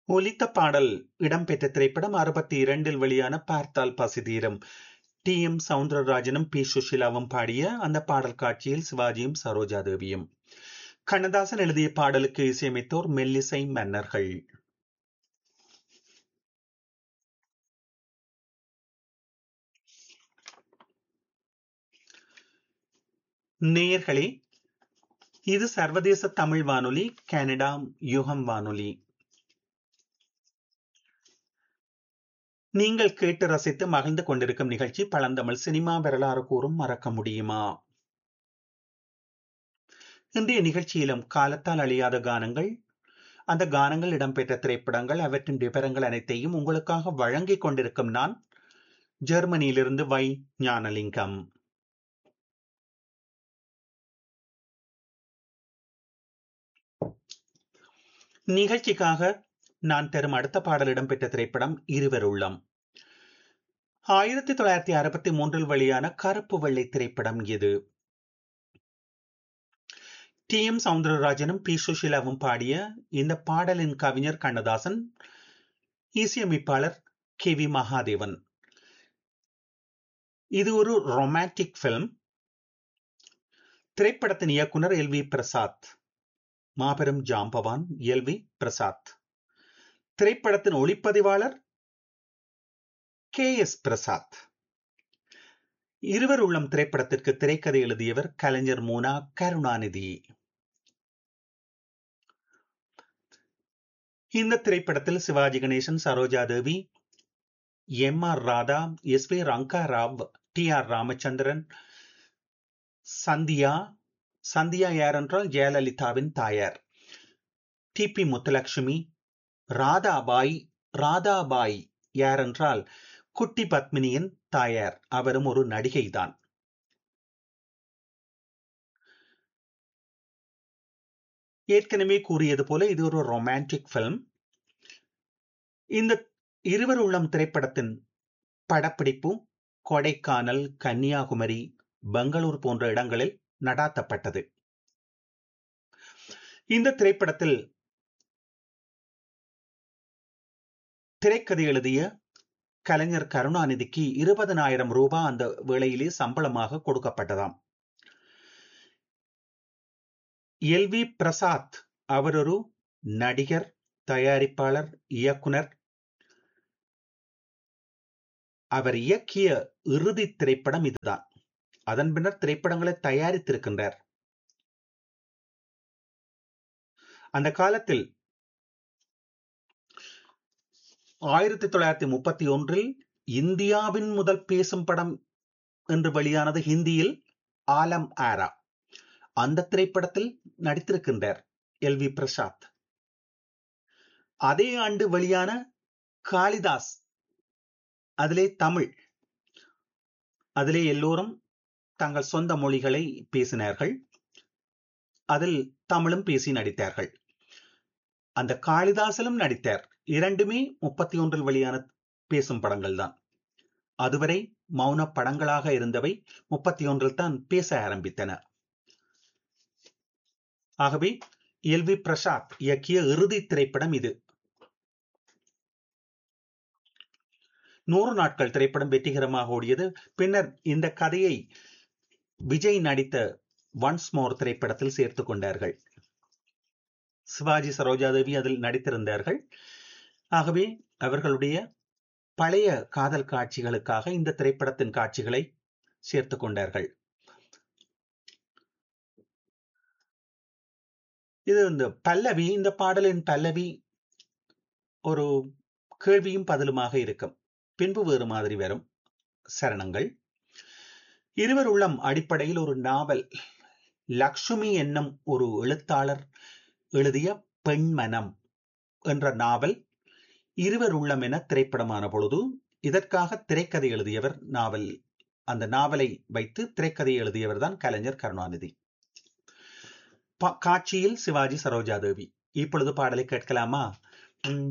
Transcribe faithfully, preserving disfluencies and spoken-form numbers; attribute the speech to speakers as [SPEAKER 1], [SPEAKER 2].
[SPEAKER 1] ஒலித்த பாடல் இடம்பெற்ற திரைப்படம் அறுபத்தி இரண்டில் வெளியான பார்த்தால் பசி தீரும். டி எம் சவுந்தரராஜனும் பி சுஷிலாவும் பாடிய அந்த பாடல் காட்சியில் சிவாஜியும் சரோஜா தேவியும். கண்ணதாசன் எழுதிய பாடலுக்கு இசையமைத்தோர் மெல்லிசை மன்னர்கள். நேயர்களே, இது சர்வதேச தமிழ் வானொலி, கனடா யுகம் வானொலி. நீங்கள் கேட்டு ரசித்து மகிழ்ந்து கொண்டிருக்கும் நிகழ்ச்சி பழந்தமிழ் சினிமா வரலாறு கூறும் மறக்க முடியுமா. இன்றைய நிகழ்ச்சியிலும் காலத்தால் அழியாத கானங்கள், அந்த கானங்கள் இடம்பெற்ற திரைப்படங்கள், அவற்றின் விவரங்கள் அனைத்தையும் உங்களுக்காக வழங்கிக் கொண்டிருக்கும் நான் ஜெர்மனியிலிருந்து வை ஞானலிங்கம். நிகழ்ச்சிக்காக நான் தரும் அடுத்த பாடல் இடம்பெற்ற திரைப்படம் இருவர் உள்ளம். ஆயிரத்தி தொள்ளாயிரத்தி அறுபத்தி மூன்றில் வெளியான கருப்பு வெள்ளை திரைப்படம் இது. டி எம் சவுந்தரராஜனும் பி சுஷிலாவும் பாடிய இந்த பாடலின் கவிஞர் கண்ணதாசன், இசையமைப்பாளர் கே வி மகாதேவன். இது ஒரு ரொமான்டிக் பிலிம். திரைப்படத்தின் இயக்குனர் எல் வி பிரசாத், மாபெரும் ஜாம்பவான் எல் வி பிரசாத். திரைப்படத்தின் ஒளிப்பதிவாளர் கே எஸ் பிரசாத். இருவர் உள்ளம் திரைப்படத்திற்கு திரைக்கதை எழுதியவர் கலைஞர் மூனா கருணாநிதி. இந்த திரைப்படத்தில் Sivaji Ganesan, Saroja Devi, M R Radha, S we Ranga Rao, D R Ramachandran, Sandhya Sandhya யார் என்றால் ஜெயலலிதாவின் தாயார், டி பி முத்துலட்சுமி, ராதாபாய் ராதாபாய் யார் என்றால் குட்டி பத்மினியின் தாயார், அவரும் ஒரு நடிகை தான். ஏற்கனவே கூறியது போல இது ஒரு ரொமான்டிக் பிலிம். இந்த இருவர் உள்ளம் திரைப்படத்தின் படப்பிடிப்பு கொடைக்கானல், கன்னியாகுமரி, பெங்களூர் போன்ற இடங்களில் நடாத்தப்பட்டது. இந்த திரைப்படத்தில் திரைக்கதை எழுதிய கலைஞர் கருணாநிதிக்கு இருபதனாயிரம் ரூபாய் அந்த வேளையிலே சம்பளமாக கொடுக்கப்பட்டதாம். எல் வி பிரசாத் அவர் ஒரு நடிகர், தயாரிப்பாளர், இயக்குனர். அவர் இயக்கிய இறுதி திரைப்படம் இதுதான். அதன் பின்னர் திரைப்படங்களை தயாரித்திருக்கின்றார். அந்த காலத்தில் ஆயிரத்தி தொள்ளாயிரத்தி முப்பத்தி ஒன்றில் இந்தியாவின் முதல் பேசும் படம் என்று வெளியானது ஹிந்தியில் ஆலம் ஆரா. அந்த திரைப்படத்தில் நடித்திருக்கின்றார் எல் வி பிரசாத். அதே ஆண்டு வெளியான காளிதாஸ், அதிலே தமிழ், அதிலே எல்லோரும் தங்கள் சொந்த மொழிகளை பேசினார்கள். அதில் தமிழும் பேசி நடித்தார்கள். அந்த காளிதாசிலும் நடித்தார். இரண்டுமே முப்பத்தி ஒன்றில் வெளியான பேசும் படங்கள் தான். அதுவரை மௌன படங்களாக இருந்தவை முப்பத்தி ஒன்றில் தான் பேச ஆரம்பித்தன. ஆகவே எல் வி பிரசாத் இயக்கிய இறுதி திரைப்படம் இது. நூறு நாட்கள் திரைப்படம் வெற்றிகரமாக ஓடியது. பின்னர் இந்த கதையை விஜய் நடித்த ஒன்ஸ் மோர் திரைப்படத்தில் சேர்த்துக் கொண்டார்கள். சிவாஜி, சரோஜா தேவி அதில் நடித்திருந்தார்கள். ஆகவே அவர்களுடைய பழைய காதல் காட்சிகளுக்காக இந்த திரைப்படத்தின் காட்சிகளை சேர்த்துக் கொண்டார்கள். இது இந்த பல்லவி, இந்த பாடலின் பல்லவி ஒரு கேள்வியும் பதிலுமாக இருக்கும். பின்பு வேறு மாதிரி வரும் சரணங்கள். இருவர் உள்ளம் அடிப்படையில் ஒரு நாவல். லக்ஷ்மி என்னும் ஒரு எழுத்தாளர் எழுதிய பெண்மனம் என்ற நாவல் இருவர் உள்ளம் என திரைப்படமான பொழுது இதற்காக திரைக்கதை எழுதியவர், நாவல் அந்த நாவலை வைத்து திரைக்கதை எழுதியவர் தான் கலைஞர் கருணாநிதி. காட்சியில் சிவாஜி, சரோஜா தேவி. இப்பொழுது பாடலை கேட்கலாமா?